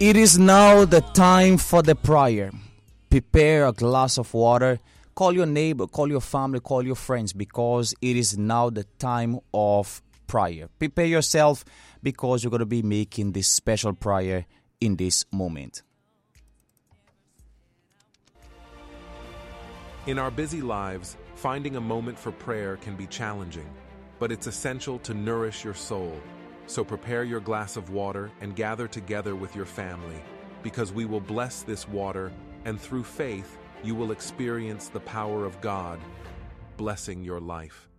It is now the time for the prayer. Prepare a glass of water. Call your neighbor, call your family, call your friends, because it is now the time of prayer. Prepare yourself, because you're going to be making this special prayer in this moment. In our busy lives, finding a moment for prayer can be challenging, but it's essential to nourish your soul. So prepare your glass of water and gather together with your family, because we will bless this water, and through faith, you will experience the power of God, blessing your life.